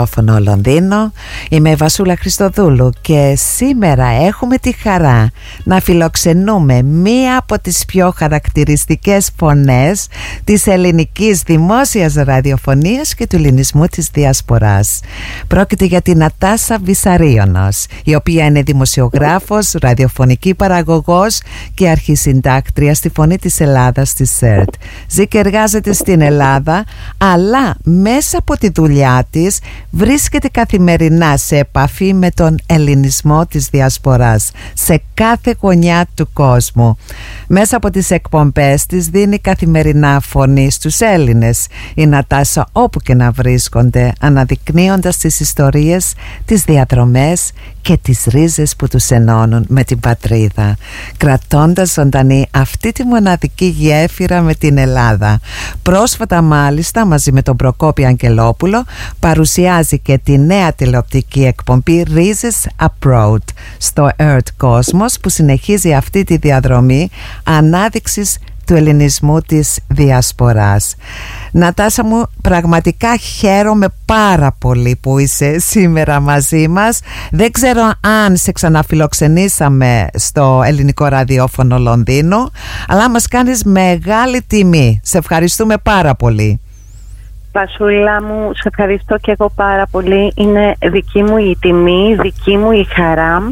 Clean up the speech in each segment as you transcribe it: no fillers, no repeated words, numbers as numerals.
ραδιόφωνο Λονδίνο. Είμαι η Βασούλα Χριστοδούλου και σήμερα έχουμε τη χαρά να φιλοξενούμε μία από τις πιο χαρακτηριστικές φωνές της ελληνικής δημόσιας ραδιοφωνίας και του ελληνισμού της διασποράς. Πρόκειται για την Νατάσα Βυσαρίωνος, η οποία είναι δημοσιογράφος, ραδιοφωνική παραγωγός και αρχισυντάκτρια στη Φωνή της Ελλάδας της ΣΕΡΤ. Ζει και εργάζεται στην Ελλάδα, αλλά μέσα από τη δουλειά της βρίσκεται καθημερινά σε επαφή με τον ελληνισμό της διασποράς σε κάθε γωνιά του κόσμου. Μέσα από τις εκπομπές της δίνει καθημερινά φωνή στους Έλληνες η Νατάσα, όπου και να βρίσκονται, αναδεικνύοντας τις ιστορίες, τις διαδρομές και τις ρίζες που τους ενώνουν με την πατρίδα, κρατώντας ζωντανή αυτή τη μοναδική γέφυρα με την Ελλάδα. Πρόσφατα μάλιστα, μαζί με τον Προκόπη Αγγελόπουλο, παρουσιάζει και τη νέα τηλεοπτική εκπομπή Ρίζες Abroad στο Earth Cosmos, που συνεχίζει αυτή τη διαδρομή ανάδειξης του ελληνισμού της διασποράς. Νατάσα μου, πραγματικά χαίρομαι πάρα πολύ που είσαι σήμερα μαζί μας. Δεν ξέρω αν σε ξαναφιλοξενήσαμε στο ελληνικό ραδιόφωνο Λονδίνο, αλλά μας κάνεις μεγάλη τιμή. Σε ευχαριστούμε πάρα πολύ. Βασούλα μου, σε ευχαριστώ και εγώ πάρα πολύ. Είναι δική μου η τιμή, δική μου η χαρά.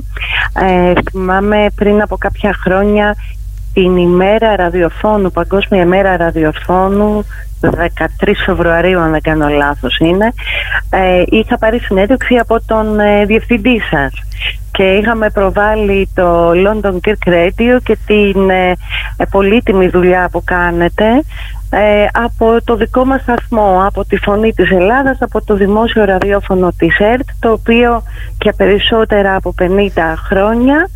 Θυμάμαι πριν από κάποια χρόνια την ημέρα ραδιοφώνου, Παγκόσμια ημέρα ραδιοφώνου, 13 Φεβρουαρίου αν δεν κάνω λάθος είναι, είχα πάρει συνέντευξη από τον διευθυντή σας και είχαμε προβάλει το London Greek Radio και την πολύτιμη δουλειά που κάνετε από το δικό μας σταθμό, από τη Φωνή της Ελλάδας, από το δημόσιο ραδιόφωνο της ΕΡΤ, το οποίο για περισσότερα από 50 χρόνια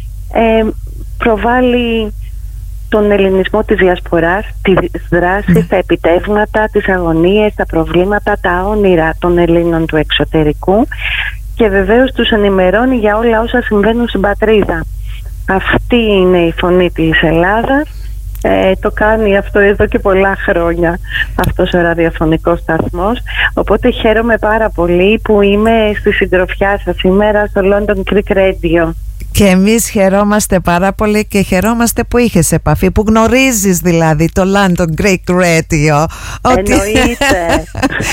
προβάλλει τον ελληνισμό της διασποράς, τις δράσεις, τα επιτεύγματα, τις αγωνίες, τα προβλήματα, τα όνειρα των Ελλήνων του εξωτερικού και βεβαίως τους ενημερώνει για όλα όσα συμβαίνουν στην πατρίδα. Αυτή είναι η Φωνή της Ελλάδας. Το κάνει αυτό εδώ και πολλά χρόνια αυτός ο ραδιοφωνικός σταθμός, οπότε χαίρομαι πάρα πολύ που είμαι στη συντροφιά σας σήμερα στο London Greek Radio. Και εμείς χαιρόμαστε πάρα πολύ και χαιρόμαστε που είχες επαφή, που γνωρίζεις δηλαδή το London Greek Radio. Εννοείται.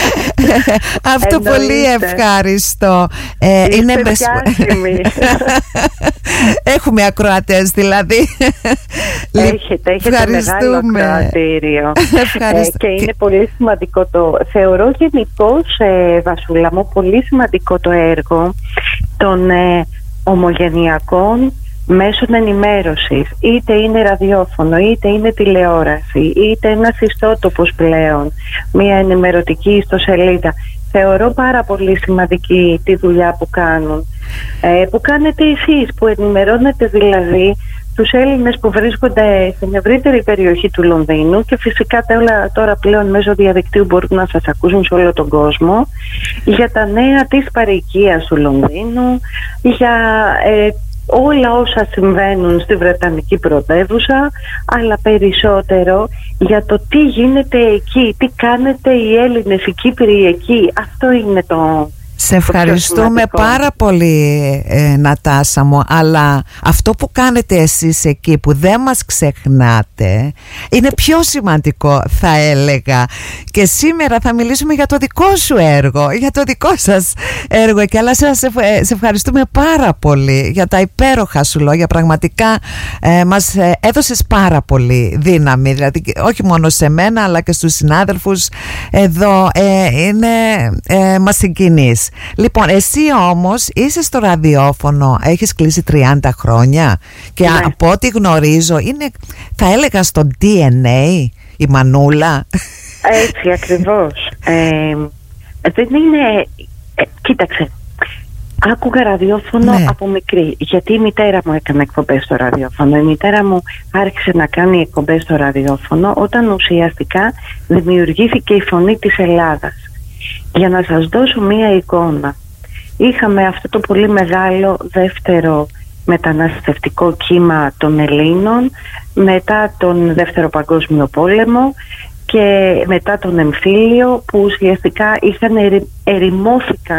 Αυτό πολύ ευχάριστο. Είναι διάσημη. Έχουμε ακροατές δηλαδή. Έχετε μεγάλο ακροατήριο. Και είναι πολύ σημαντικό θεωρώ γενικώς, Βασούλα μου, πολύ σημαντικό το έργο των ομογενειακών μέσων ενημέρωσης, είτε είναι ραδιόφωνο, είτε είναι τηλεόραση, είτε ένας ιστότοπος πλέον, μια ενημερωτική ιστοσελίδα. Θεωρώ πάρα πολύ σημαντική τη δουλειά που κάνουν, που κάνετε εσείς, που ενημερώνετε δηλαδή τους Έλληνες που βρίσκονται στην ευρύτερη περιοχή του Λονδίνου και φυσικά τώρα πλέον μέσω διαδικτύου μπορούν να σας ακούσουν σε όλο τον κόσμο, για τα νέα της παροικίας του Λονδίνου, για όλα όσα συμβαίνουν στη Βρετανική πρωτεύουσα, αλλά περισσότερο για το τι γίνεται εκεί, τι κάνετε οι Έλληνες, οι Κύπροι εκεί. Αυτό είναι το... Σε ευχαριστούμε πάρα πολύ, Νατάσα μου, αλλά αυτό που κάνετε εσείς εκεί, που δεν μας ξεχνάτε, είναι πιο σημαντικό, θα έλεγα. Και σήμερα θα μιλήσουμε για το δικό σου έργο, για το δικό σας έργο, και αλλά σε ευχαριστούμε πάρα πολύ για τα υπέροχα σου λόγια. Πραγματικά μας έδωσες πάρα πολύ δύναμη, δηλαδή όχι μόνο σε μένα αλλά και στους συνάδελφους εδώ, μας συγκινείς. Λοιπόν, εσύ όμως είσαι στο ραδιόφωνο, έχεις κλείσει 30 χρόνια και από ό,τι γνωρίζω είναι, θα έλεγα, στο DNA η μανούλα. Έτσι ακριβώς. Δεν είναι... κοίταξε, άκουγα ραδιόφωνο από μικρή, γιατί η μητέρα μου έκανε εκπομπές στο ραδιόφωνο. Η μητέρα μου άρχισε να κάνει εκπομπές στο ραδιόφωνο όταν ουσιαστικά δημιουργήθηκε η Φωνή της Ελλάδας. Για να σας δώσω μία εικόνα, είχαμε αυτό το πολύ μεγάλο δεύτερο μεταναστευτικό κύμα των Ελλήνων μετά τον Δεύτερο Παγκόσμιο Πόλεμο και μετά τον εμφύλιο, που ουσιαστικά ερημώθηκαν